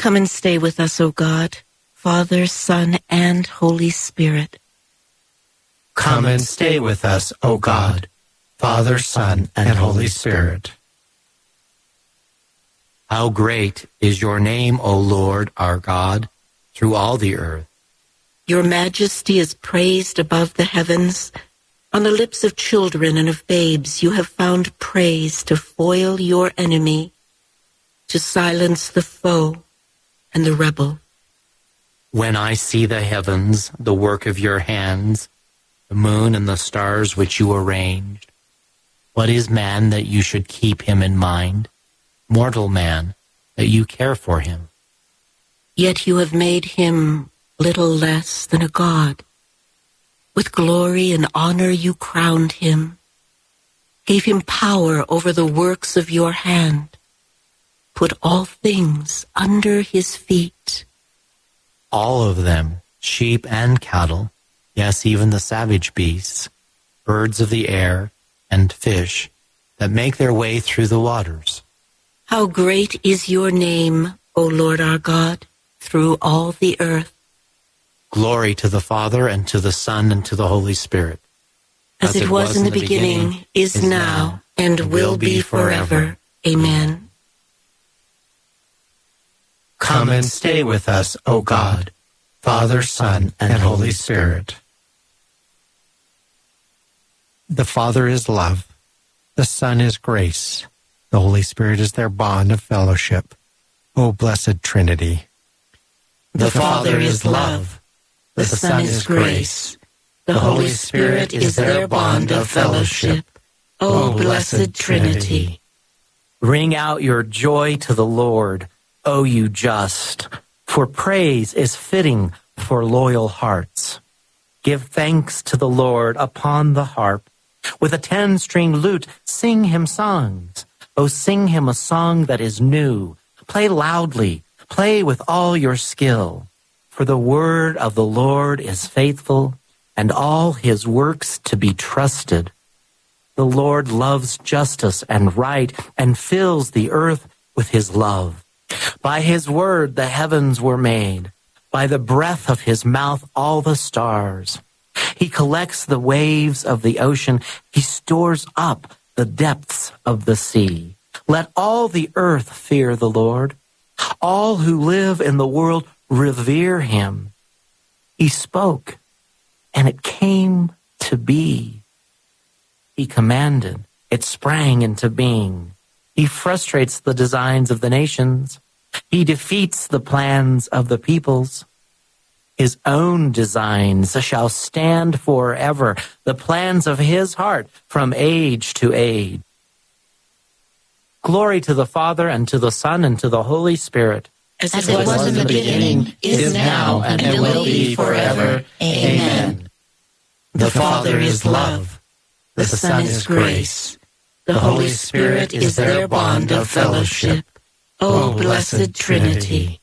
Come and stay with us, O God, Father, Son, and Holy Spirit. Come and stay with us, O God, Father, Son, and Holy Spirit. How great is your name, O Lord, our God, through all the earth. Your majesty is praised above the heavens. On the lips of children and of babes you have found praise to foil your enemy, to silence the foe and the rebel. When I see the heavens, the work of your hands, the moon and the stars which you arranged, what is man that you should keep him in mind? Mortal man, that you care for him. Yet you have made him little less than a god. With glory and honor you crowned him, gave him power over the works of your hand, put all things under his feet. All of them, sheep and cattle, yes, even the savage beasts, birds of the air, and fish that make their way through the waters. How great is your name, O Lord our God, through all the earth. Glory to the Father, and to the Son, and to the Holy Spirit. As it was in the beginning, is now, and will be forever. Amen. Come and stay with us, O God, Father, Son, and Holy Spirit. The Father is love, the Son is grace, the Holy Spirit is their bond of fellowship. O blessed Trinity. The Father is love, the Son is grace, the Holy Spirit is their bond of fellowship. O blessed Trinity. Ring out your joy to the Lord, O you just, for praise is fitting for loyal hearts. Give thanks to the Lord upon the harp. With a 10-string lute, sing him songs. O sing him a song that is new. Play loudly, play with all your skill. For the word of the Lord is faithful, and all his works to be trusted. The Lord loves justice and right, and fills the earth with his love. By his word the heavens were made, by the breath of his mouth all the stars. He collects the waves of the ocean, he stores up the depths of the sea. Let all the earth fear the Lord. All who live in the world revere him. He spoke, and it came to be. He commanded, it sprang into being. He frustrates the designs of the nations. He defeats the plans of the peoples. His own designs shall stand forever, the plans of his heart from age to age. Glory to the Father, and to the Son, and to the Holy Spirit. As it was in the beginning, is now, and will be forever. Amen. The Father is love, the Son is grace, the Holy Spirit is their bond of fellowship. O blessed Trinity.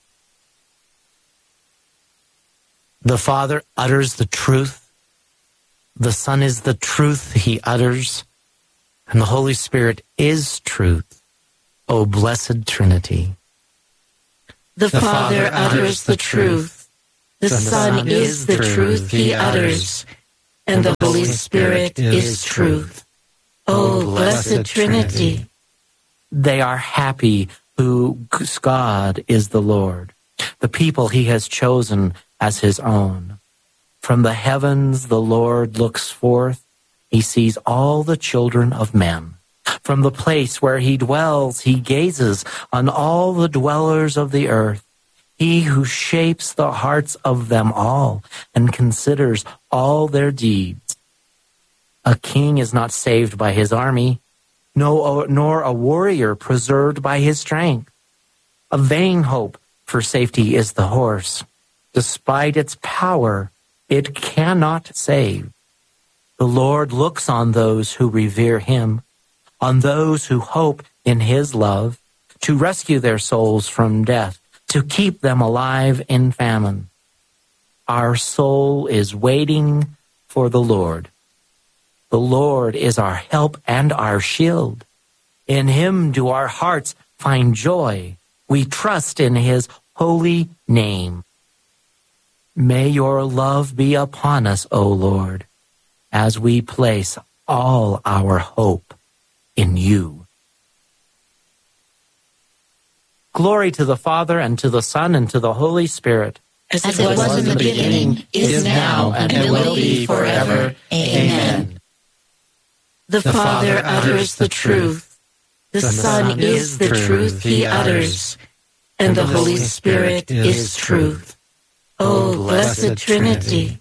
The Father utters the truth. The Son is the truth he utters. And the Holy Spirit is truth. O blessed Trinity. The Father utters the truth. The Son is the truth he utters. And the Holy Spirit is truth. O blessed Trinity. They are happy whose God is the Lord, the people he has chosen as his own. From the heavens the Lord looks forth. He sees all the children of men. From the place where he dwells, he gazes on all the dwellers of the earth. He who shapes the hearts of them all and considers all their deeds. A king is not saved by his army, nor a warrior preserved by his strength. A vain hope for safety is the horse. Despite its power, it cannot save. The Lord looks on those who revere him, on those who hope in his love, to rescue their souls from death, to keep them alive in famine. Our soul is waiting for the Lord. The Lord is our help and our shield. In him do our hearts find joy. We trust in his holy name. May your love be upon us, O Lord, as we place all our hope in you. Glory to the Father, and to the Son, and to the Holy Spirit. As it was in the beginning, is now, and will be forever. Amen. The Father utters the truth. The Son is the truth he utters. And the Holy Spirit is truth. O blessed Trinity!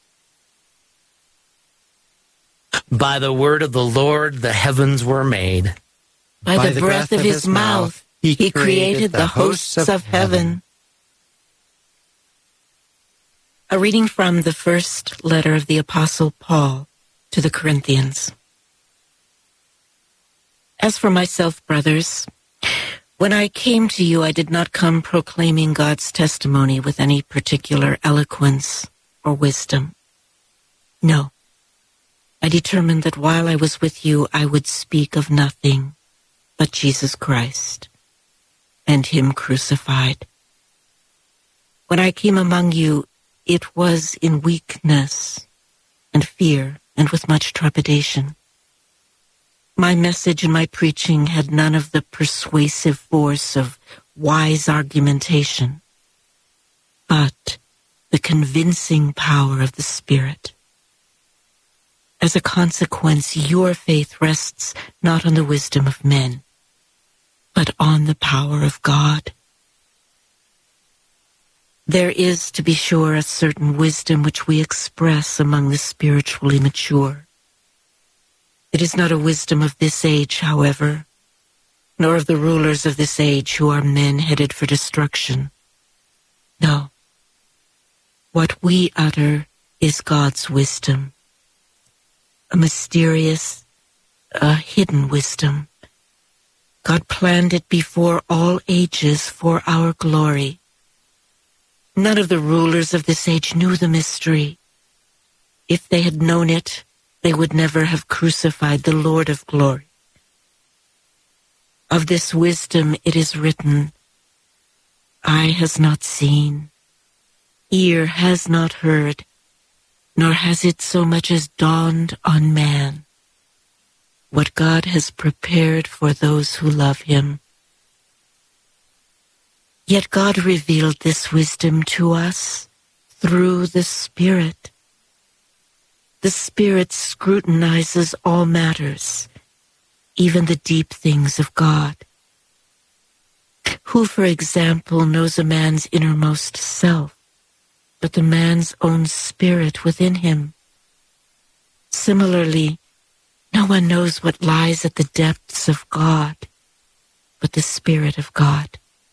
By the word of the Lord the heavens were made. By the breath of his mouth he created the hosts of heaven. A reading from the first letter of the Apostle Paul to the Corinthians. As for myself, brothers, when I came to you, I did not come proclaiming God's testimony with any particular eloquence or wisdom. No, I determined that while I was with you, I would speak of nothing but Jesus Christ and him crucified. When I came among you, it was in weakness and fear and with much trepidation. My message and my preaching had none of the persuasive force of wise argumentation, but the convincing power of the Spirit. As a consequence, your faith rests not on the wisdom of men, but on the power of God. There is, to be sure, a certain wisdom which we express among the spiritually mature. It is not a wisdom of this age, however, nor of the rulers of this age who are men headed for destruction. No. What we utter is God's wisdom, a mysterious, a hidden wisdom. God planned it before all ages for our glory. None of the rulers of this age knew the mystery. If they had known it, they would never have crucified the Lord of glory. Of this wisdom it is written, Eye has not seen, ear has not heard, nor has it so much as dawned on man, what God has prepared for those who love him. Yet God revealed this wisdom to us through the Spirit. The Spirit scrutinizes all matters, even the deep things of God. Who, for example, knows a man's innermost self, but the man's own spirit within him? Similarly, no one knows what lies at the depths of God, but the Spirit of God.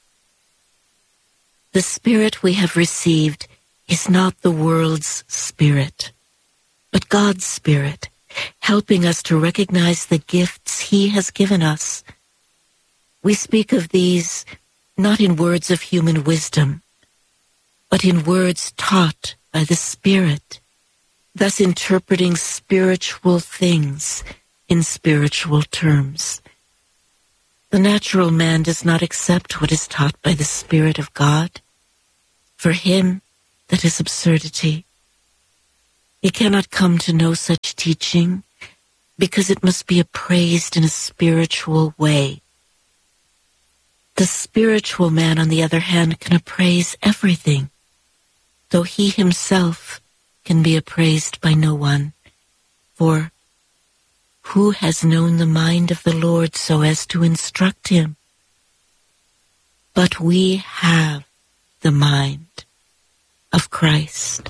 The Spirit we have received is not the world's spirit, but God's Spirit, helping us to recognize the gifts he has given us. We speak of these not in words of human wisdom, but in words taught by the Spirit, thus interpreting spiritual things in spiritual terms. The natural man does not accept what is taught by the Spirit of God. For him, that is absurdity. He cannot come to know such teaching because it must be appraised in a spiritual way. The spiritual man, on the other hand, can appraise everything, though he himself can be appraised by no one. For who has known the mind of the Lord so as to instruct him? But we have the mind of Christ.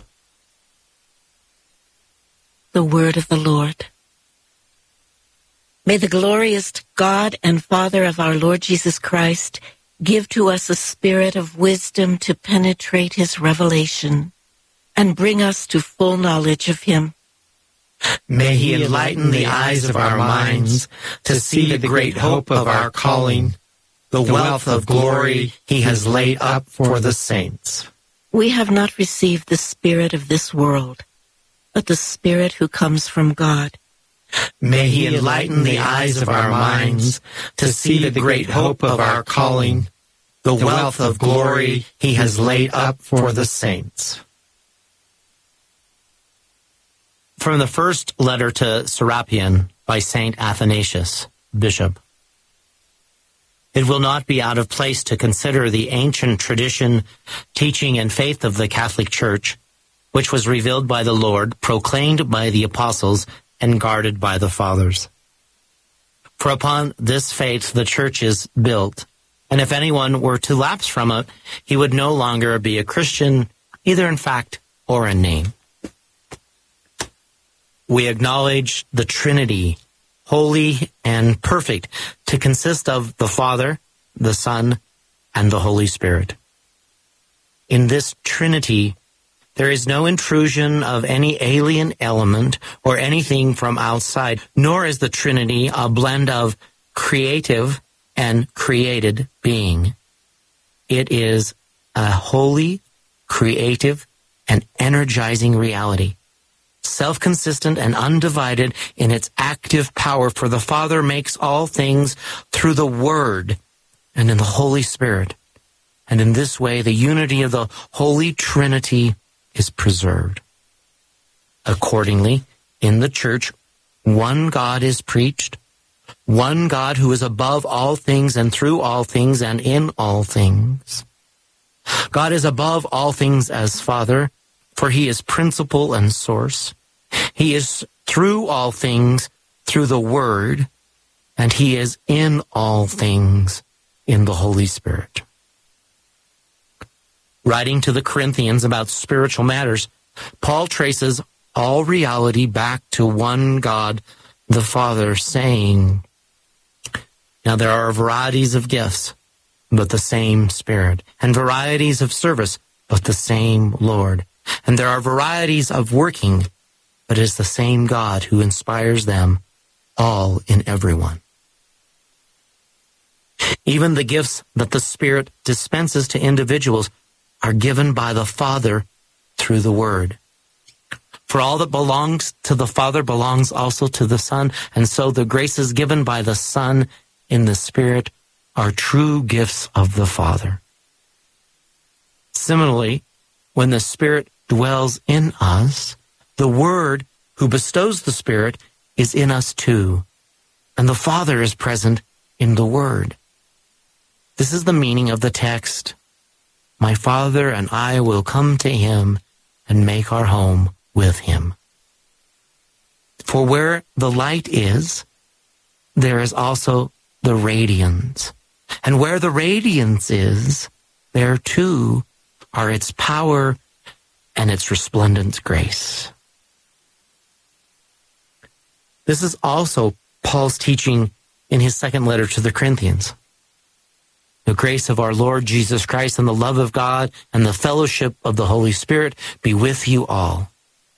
The word of the Lord. May the glorious God and Father of our Lord Jesus Christ give to us a spirit of wisdom to penetrate his revelation and bring us to full knowledge of him. May he enlighten the eyes of our minds to see the great hope of our calling, the wealth of glory he has laid up for the saints. We have not received the spirit of this world, but the Spirit who comes from God. May he enlighten the eyes of our minds to see the great hope of our calling, the wealth of glory he has laid up for the saints. From the first letter to Serapion by Saint Athanasius, Bishop. It will not be out of place to consider the ancient tradition, teaching, and faith of the Catholic Church, which was revealed by the Lord, proclaimed by the apostles, and guarded by the fathers. For upon this faith the Church is built, and if anyone were to lapse from it, he would no longer be a Christian, either in fact or in name. We acknowledge the Trinity, holy and perfect, to consist of the Father, the Son, and the Holy Spirit. In this Trinity, there is no intrusion of any alien element or anything from outside, nor is the Trinity a blend of creative and created being. It is a holy, creative, and energizing reality, self-consistent and undivided in its active power, for the Father makes all things through the Word and in the Holy Spirit. And in this way, the unity of the Holy Trinity is preserved. Accordingly, in the Church, one God is preached, one God who is above all things and through all things and in all things. God is above all things as Father, for he is principle and source. He is through all things through the Word, and he is in all things in the Holy Spirit. Writing to the Corinthians about spiritual matters, Paul traces all reality back to one God, the Father, saying, "Now there are varieties of gifts, but the same Spirit, and varieties of service, but the same Lord. And there are varieties of working, but it is the same God who inspires them all in everyone." Even the gifts that the Spirit dispenses to individuals are given by the Father through the Word. For all that belongs to the Father belongs also to the Son, and so the graces given by the Son in the Spirit are true gifts of the Father. Similarly, when the Spirit dwells in us, the Word who bestows the Spirit is in us too, and the Father is present in the Word. This is the meaning of the text, "My Father and I will come to him and make our home with him." For where the light is, there is also the radiance. And where the radiance is, there too are its power and its resplendent grace. This is also Paul's teaching in his second letter to the Corinthians. The grace of our Lord Jesus Christ and the love of God and the fellowship of the Holy Spirit be with you all.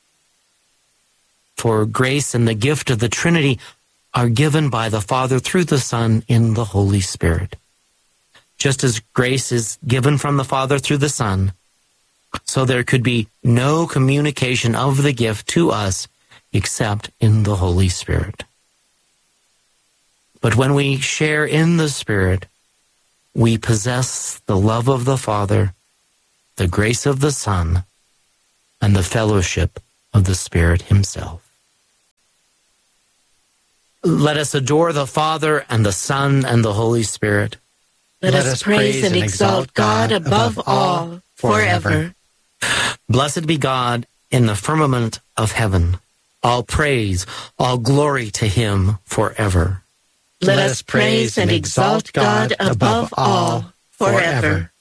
For grace and the gift of the Trinity are given by the Father through the Son in the Holy Spirit. Just as grace is given from the Father through the Son, so there could be no communication of the gift to us except in the Holy Spirit. But when we share in the Spirit, we possess the love of the Father, the grace of the Son, and the fellowship of the Spirit himself. Let us adore the Father and the Son and the Holy Spirit. Let us praise and exalt God above all, forever. Blessed be God in the firmament of heaven. All praise, all glory to him forever. Let us praise and exalt God above all, forever.